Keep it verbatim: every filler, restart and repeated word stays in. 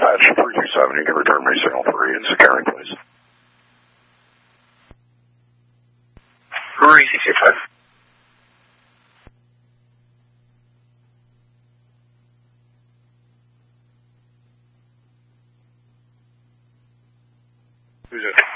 dispatch three two seven. You can return me signal three and securing, please. three two five. Who's it?